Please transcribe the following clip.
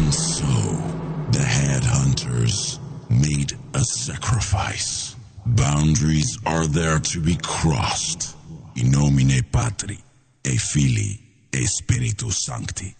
And so, the headhunters made a sacrifice. Boundaries are there to be crossed. In nomine Patri, et Filii, et Spiritus Sancti.